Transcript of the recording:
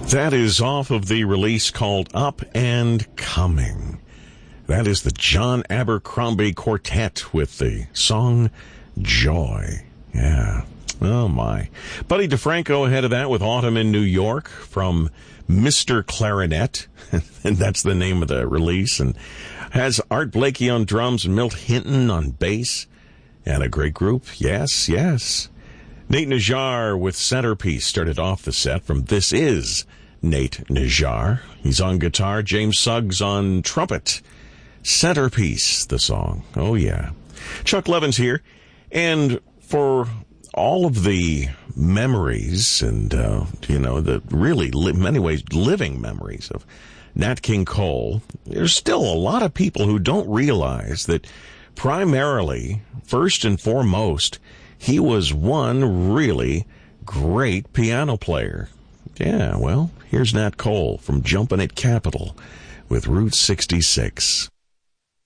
That is off of the release called Up and Coming. That is the John Abercrombie Quartet with the song Joy. Yeah. Oh, my. Buddy DeFranco ahead of that with Autumn in New York from Mr. Clarinet. And that's the name of the release. And has Art Blakey on drums and Milt Hinton on bass. And a great group. Yes, yes. Nate Najjar with Centerpiece started off the set from This Is Nate Najjar. He's on guitar. James Suggs on trumpet. Centerpiece, the song. Oh, yeah. Chuck Levin's here. And for all of the memories and, the really, many ways, living memories of Nat King Cole, there's still a lot of people who don't realize that primarily, first and foremost, he was one really great piano player. Yeah, well, here's Nat Cole from Jumpin' at Capitol with Route 66.